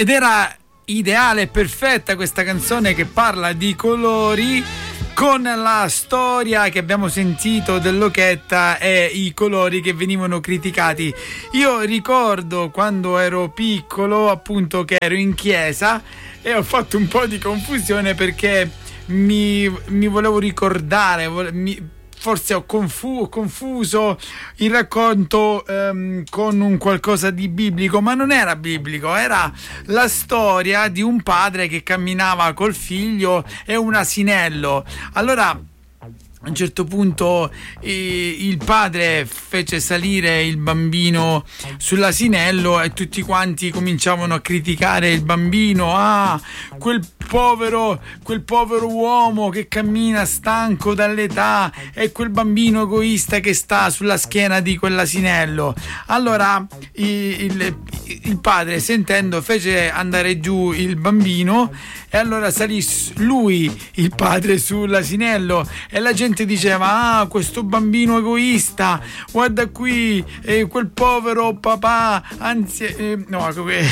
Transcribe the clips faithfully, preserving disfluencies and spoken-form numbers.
ed era ideale e perfetta questa canzone che parla di colori, con la storia che abbiamo sentito dell'Ochetta e i colori che venivano criticati. Io ricordo quando ero piccolo, appunto, che ero in chiesa e ho fatto un po' di confusione perché mi, mi volevo ricordare, mi, forse ho confu- confuso il racconto ehm, con un qualcosa di biblico, ma non era biblico, era la storia di un padre che camminava col figlio e un asinello. Allora, a un certo punto eh, il padre fece salire il bambino sull'asinello e tutti quanti cominciavano a criticare il bambino. Ah, quel povero, quel povero uomo che cammina stanco dall'età e quel bambino egoista che sta sulla schiena di quell'asinello. Allora il, il, il padre, sentendo, fece andare giù il bambino e allora salì lui, il padre, sull'asinello e la gente diceva: ah, questo bambino egoista, guarda qui, eh, quel povero papà, anzi, eh, no,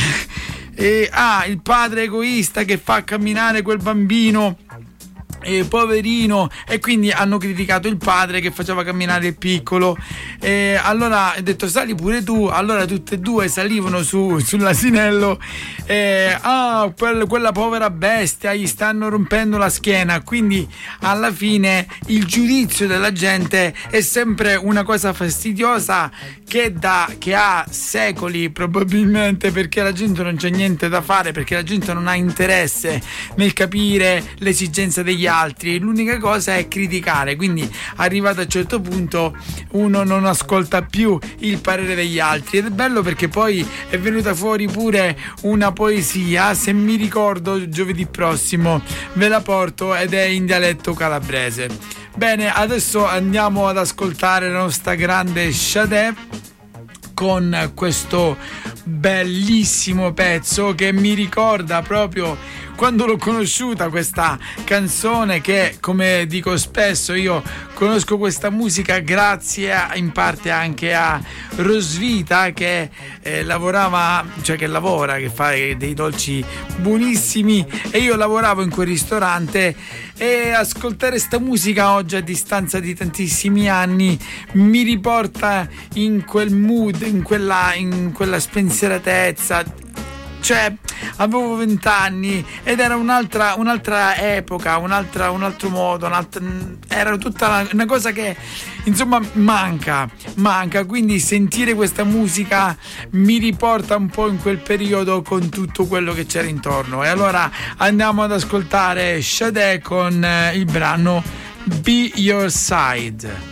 eh, ah, il padre egoista che fa camminare quel bambino, eh, poverino, e quindi hanno criticato il padre che faceva camminare il piccolo. E allora ha detto: sali pure tu. Allora tutte e due salivano su sull'asinello. E, ah, quel, quella povera bestia, gli stanno rompendo la schiena. Quindi alla fine il giudizio della gente è sempre una cosa fastidiosa che da che ha secoli, probabilmente, perché la gente non c'è niente da fare, perché la gente non ha interesse nel capire l'esigenza degli altri, l'unica cosa è criticare. Quindi arrivato a un certo punto uno non ascolta più il parere degli altri, ed è bello perché poi è venuta fuori pure una poesia, se mi ricordo giovedì prossimo ve la porto, ed è in dialetto calabrese. Bene, adesso andiamo ad ascoltare la nostra grande Sade con questo bellissimo pezzo che mi ricorda proprio quando l'ho conosciuta questa canzone, che, come dico spesso, io conosco questa musica grazie a, in parte anche a Rosvita, che eh, lavorava, cioè che lavora, che fa dei dolci buonissimi, e io lavoravo in quel ristorante, e ascoltare sta musica oggi, a distanza di tantissimi anni, mi riporta in quel mood, in quella, in quella spensieratezza. Cioè, avevo vent'anni ed era un'altra, un'altra epoca, un'altra, un altro modo, un'altra, era tutta una, una cosa che, insomma, manca, manca. Quindi sentire questa musica mi riporta un po' in quel periodo con tutto quello che c'era intorno. E allora andiamo ad ascoltare Sade con il brano Be Your Side.